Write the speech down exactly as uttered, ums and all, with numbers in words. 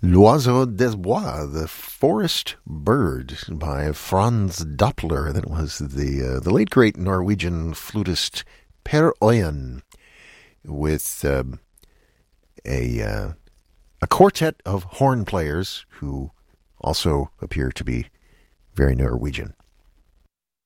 L'Oiseau des Bois, the forest bird by Franz Doppler. That was the uh, the late great Norwegian flutist Per Øyen, with uh, a uh, a quartet of horn players who also appear to be very Norwegian.